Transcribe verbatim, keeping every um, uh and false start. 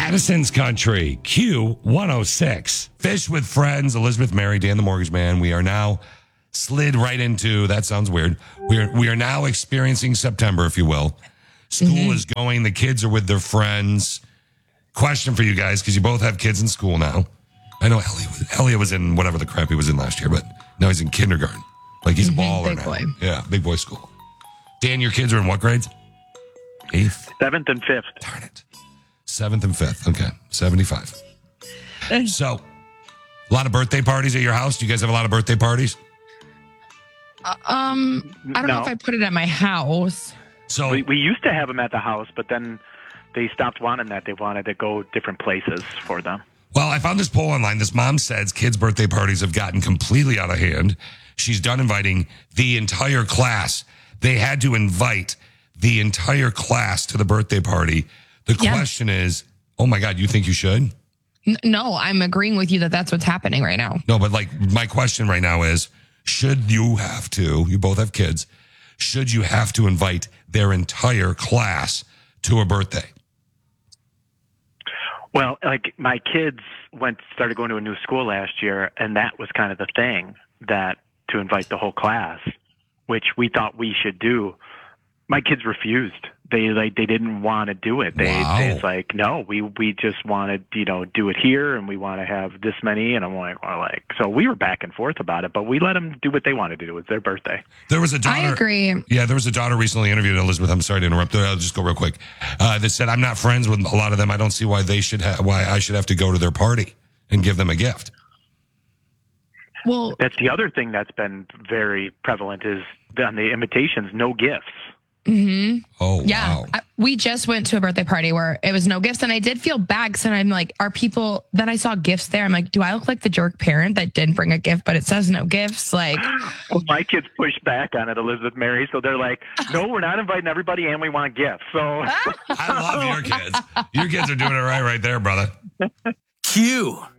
Madison's Country, Q one oh six. Fish with Friends, Elizabeth Mary, Dan the Mortgage Man. We are now slid right into, that sounds weird. We are, we are now experiencing September, if you will. School mm-hmm. is going. The kids are with their friends. Question for you guys, because you both have kids in school now. I know Elliot was, Elliot was in whatever the crap he was in last year, but now he's in kindergarten. Like he's mm-hmm. a baller big now. Boy. Yeah, big boy school. Dan, your kids are in what grades? Eighth? Seventh and fifth. Darn it. Seventh and fifth. Okay. seventy-five. So, a lot of birthday parties at your house? Do you guys have a lot of birthday parties? Uh, um, I don't no. know if I put it at my house. So we, we used to have them at the house, but then they stopped wanting that. They wanted to go different places for them. Well, I found this poll online. This mom says kids' birthday parties have gotten completely out of hand. She's done inviting the entire class. They had to invite the entire class to the birthday party. The yeah. question is, oh my God, you think you should? N- no, I'm agreeing with you that that's what's happening right now. No, but like my question right now is, should you have to, you both have kids, should you have to invite their entire class to a birthday? Well, like my kids went, started going to a new school last year, and that was kind of the thing, that to invite the whole class, which we thought we should do. My kids refused. They like they didn't want to do it. They, wow. they was like, no, we we just want to, you know, do it here, and we want to have this many. And I'm like, well, like, so we were back and forth about it, but we let them do what they wanted to do. It's their birthday. There was a daughter. I agree. Yeah, there was a daughter recently interviewed, Elizabeth. I'm sorry to interrupt. I'll just go real quick. Uh, that said, I'm not friends with a lot of them. I don't see why they should ha- why I should have to go to their party and give them a gift. Well, that's the other thing that's been very prevalent is on the invitations, no gifts. Mm-hmm. Oh, yeah. wow. I, we just went to a birthday party where it was no gifts, and I did feel bad because I'm like, are people, then I saw gifts there. I'm like, do I look like the jerk parent that didn't bring a gift, but it says no gifts? Like, well, my kids pushed back on it, Elizabeth Mary. So they're like, no, we're not inviting everybody and we want gifts. So I love your kids. Your kids are doing it right, right there, brother. Q.